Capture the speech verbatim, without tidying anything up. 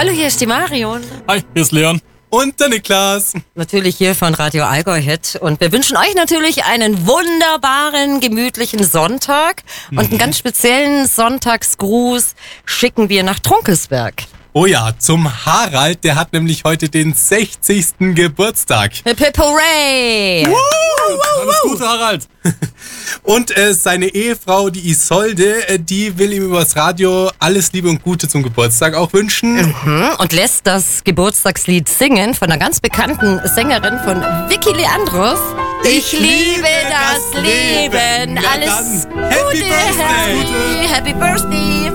Hallo, hier ist die Marion. Hi, hier ist Leon. Und der Niklas. Natürlich hier von Radio Allgäu Hit. Und wir wünschen euch natürlich einen wunderbaren, gemütlichen Sonntag. Und einen ganz speziellen Sonntagsgruß schicken wir nach Trunkelsberg. Oh ja, zum Harald, der hat nämlich heute den sechzigsten Geburtstag. Hip hip hooray! Woo, Alles Gute, Harald. Und äh, seine Ehefrau, die Isolde, äh, die will ihm übers Radio alles Liebe und Gute zum Geburtstag auch wünschen. Mhm. Und lässt das Geburtstagslied singen von einer ganz bekannten Sängerin von Vicky Leandros. Ich liebe das Leben. Na Alles dann, Happy Gute, Birthday. Happy, Happy Birthday.